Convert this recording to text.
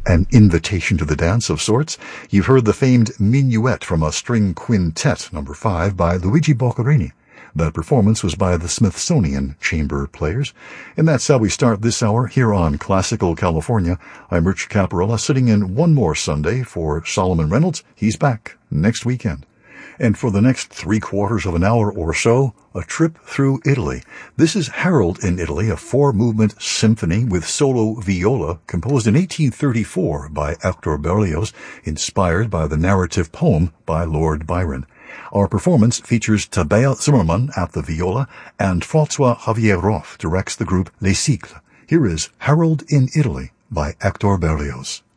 an invitation to the dance of sorts. You've heard the famed Minuet from a string quintet, number 5, by Luigi Boccherini. That performance was by the Smithsonian Chamber Players. And that's how we start this hour here on Classical California. I'm Rich Caparella, sitting in one more Sunday for Solomon Reynolds. He's back next weekend. And for the next 3/4 of an hour or so, a trip through Italy. This is Harold in Italy, a 4-movement symphony with solo viola composed in 1834 by Hector Berlioz, inspired by the narrative poem by Lord Byron. Our performance features Tabea Zimmermann at the viola, and François Xavier Roth directs the group Les Cycles. Here is Harold in Italy by Hector Berlioz.